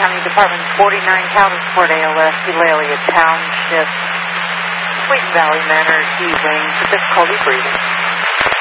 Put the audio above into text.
County Department 49, Coudersport, ALS, Eulalia Township, Sweet Valley Manor, D-Wing, for difficulty breathing.